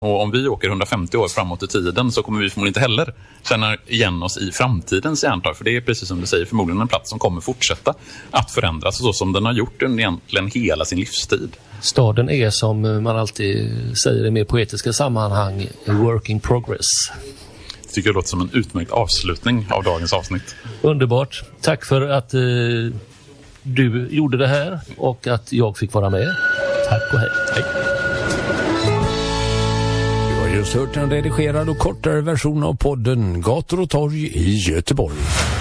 Och om vi åker 150 år framåt i tiden så kommer vi förmodligen inte heller känna igen oss i framtidens järntorg. För det är precis som du säger förmodligen en plats som kommer fortsätta att förändras så som den har gjort under egentligen hela sin livstid. Staden är, som man alltid säger i mer poetiska sammanhang, a work in progress. Det tycker jag låter som en utmärkt avslutning av dagens avsnitt. Underbart. Tack för att du gjorde det här och att jag fick vara med. Tack och hej. Hej. Du har just hört en redigerad och kortare version av podden Gator och torg i Göteborg.